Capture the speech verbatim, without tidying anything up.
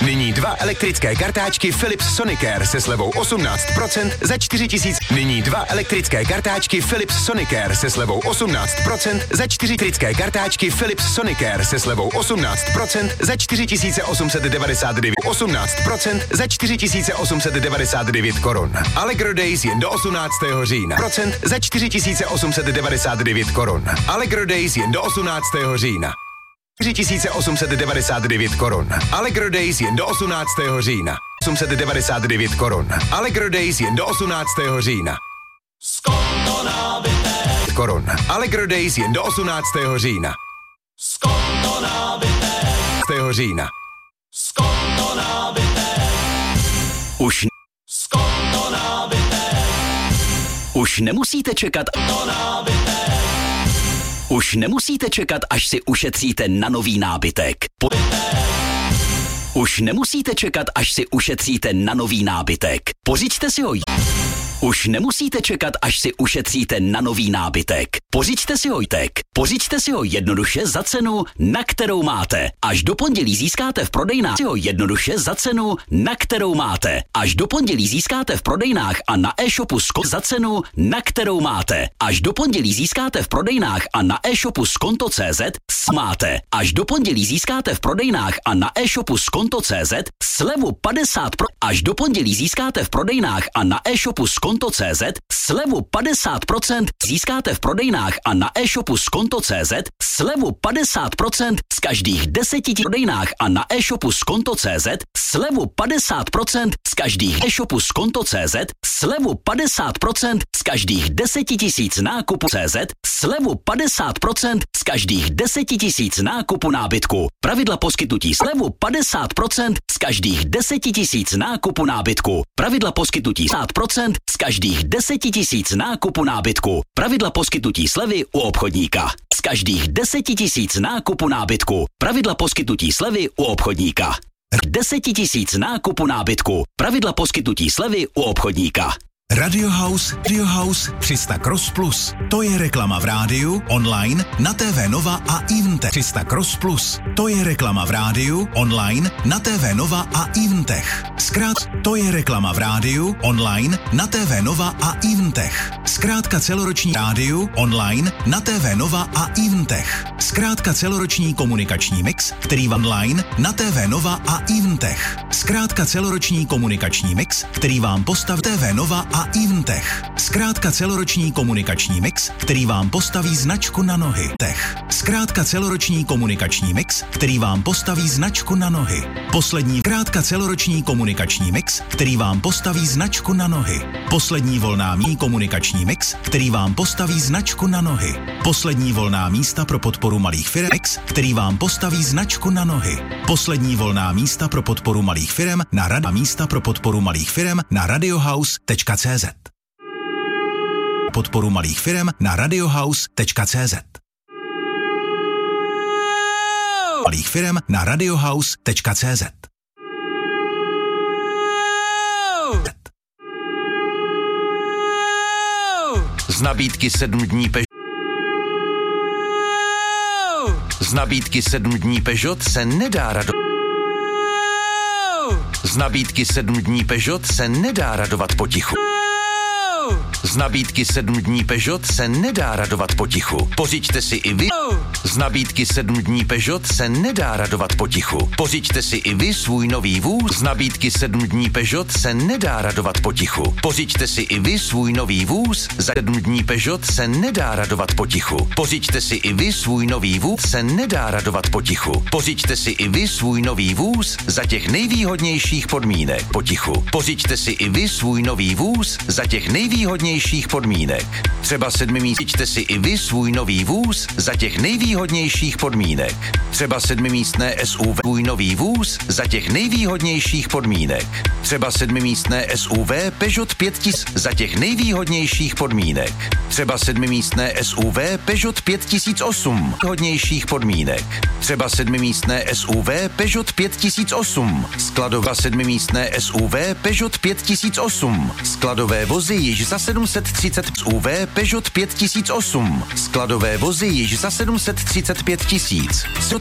Nyní dva elektrické kartáčky Philips Sonicare se slevou osmnáct procent za čtyři tisíce. Nyní dva elektrické kartáčky Philips Sonicare se slevou osmnáct procent za čtyři elektrické kartáčky Philips Sonicare se slevou osmnáct procent za čtyři tisíce osm set devadesát devět. osmnáct procent za čtyři tisíce osm set devadesát devět korun. Allegro Days jen do osmnáctého října. Procent za čtyři tisíce osm set devadesát devět korun. Allegro Days jen do osmnáctého října. čtyři tisíce osm set devadesát devět korun. Allegro Days jen do osmnáctého října. osm set devadesát devět korun. Allegro Days jen do osmnáctého října. Skonto nábytek. Korun. Allegro Days jen do osmnáctého října. Skonto nábytek. října. Skonto nábytek. Už Skonto nábytek. Už nemusíte čekat. Skonto nábytek. Už nemusíte čekat, až si ušetříte na nový nábytek. Po... Už nemusíte čekat, až si ušetříte na nový nábytek. Pořiďte si ho. Už nemusíte čekat, až si ušetříte na nový nábytek. Pořiďte si hojtek. Pořiďte si ho jednoduše za cenu, na kterou máte. Až do pondělí získáte v prodejnách ho jednoduše za cenu, na kterou máte. Až do pondělí získáte v prodejnách a na e-shopu Skonto za cenu, na kterou máte. Až do pondělí získáte v prodejnách a na e-shopu Skonto tečka cé zet máte. Až do pondělí získáte v prodejnách a na e-shopu Skonto tečka cé zet slevu padesát procent. Až do pondělí získáte v prodejnách a na e-shopu Skonto tečka cé zet slevu padesát procent. Získáte v prodejnách a na e-shopu Skonto tečka cé zet slevu padesát procent z každých deseti prodejnách a na e-shopu Skonto tečka cé zet slevu padesát procent z každých e-shopu Skonto tečka cé zet slevu padesát procent z každých deseti tisíc nákupu cé zet slevu padesát procent z každých deseti tisíc nákupu nábytku. Pravidla poskytnutí slevu padesát procent z každých deseti tisíc nákupu nábytku. Pravidla poskytnutí padesát procent z každých deseti tisíc nákupu nábytku. Pravidla poskytnutí slevy u obchodníka. Z každých deseti tisíc nákupu nábytku. Pravidla poskytnutí slevy u obchodníka. deseti tisíc nákupu nábytku. Pravidla poskytnutí slevy u obchodníka. Radio House, Radio House tři sta Cross Plus. To je reklama v rádiu, online, na T V Nova a Eventech. tři sta Cross Plus. To je reklama v rádiu, online, na T V Nova a Eventech. Zkrát, to je reklama v rádiu, online, na T V Nova a Eventech. Zkrátka celoroční rádiu, online, na T V Nova a Eventech. Zkrátka celoroční komunikační mix, který vám online, na T V Nova a Eventech. Zkrátka celoroční komunikační mix, který vám postaví T V Nova a Eventech. Zkrátka celoroční komunikační mix, který vám postaví značku na nohy. Tech. Zkrátka celoroční komunikační mix, který vám postaví značku na nohy. Poslední zkrátka celoroční komunikační mix, který vám postaví značku na nohy. Poslední volná mí komunikační mix, který vám postaví značku na nohy. Poslední volná místa pro podporu malých firem, který vám postaví značku na nohy. Poslední volná místa pro podporu malých firem na rada místa pro podporu malých firem na radiohouse tečka cé zet. Podporu malých firem na radiohouse tečka cé zet. Malých firem na radiohouse tečka cé zet. Z nabídky sedm dní Peugeot. Z nabídky sedm dní Peugeot se nedá radovat. Z nabídky sedm dní Peugeot se nedá radovat potichu. Z nabídky sedm dní Peugeot se nedá radovat potichu. Pořiďte si i vy. Z nabídky sedm dní Peugeot se nedá radovat potichu. Pořiďte si i vy svůj nový vůz. Z nabídky sedm dní Peugeot se nedá radovat potichu. Pořiďte si i vy svůj nový vůz. Za sedm dní Peugeot se nedá radovat potichu. Pořiďte si i vy svůj nový vůz. Se nedá radovat potichu. Pořiďte si i vy svůj nový vůz za těch nejvýhodnějších podmínek. Potichu. Pořiďte si i vy svůj nový vůz za těch nejvýhodnějších podmínek. Třeba sedmimístné si i vy svůj nový vůz za těch nejvýhodnějších podmínek. Třeba sedmimístné S U V svůj nový vůz za těch nejvýhodnějších podmínek. Třeba sedmimístné S U V Peugeot pět tisíc za těch nejvýhodnějších podmínek. Třeba sedmimístné S U V Peugeot pět tisíc osm hodnějších podmínek. Třeba sedmimístné S U V Peugeot pět tisíc osm. Skladová sedmimístné S U V Peugeot pět tisíc osm. Skladové vozy již za sedm set třicet S U V Peugeot pět tisíc osm. Skladové vozy již za sedm set třicet pět tisíc.